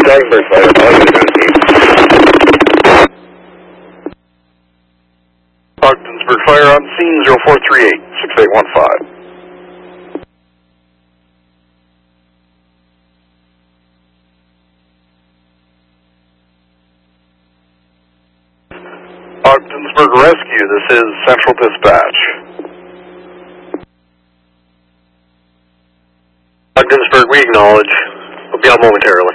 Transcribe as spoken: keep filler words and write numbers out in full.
Ogdensburg Fire, calling you the team. Ogdensburg Fire on scene, zero four three eight, six eight one five. Ogdensburg Rescue, this is Central Dispatch. Ogdensburg, we acknowledge. We'll be on momentarily.